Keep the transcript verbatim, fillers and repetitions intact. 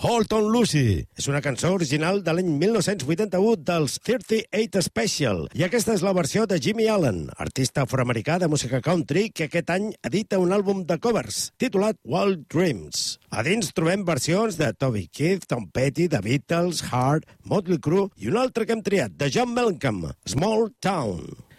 Hold on Lucy. És una cançó original de l'any mil nou-cents vuitanta-u dels trenta-vuit Special. I aquesta és la versió de Jimmy Allen, artista afroamericà de música country que aquest any edita un àlbum de covers titulat Wild Dreams. A dins trobem versions de Toby Keith, Tom Petty, The Beatles, Heart, Motley Crue i un altre que hem triat, de John Mellencamp, Small Town.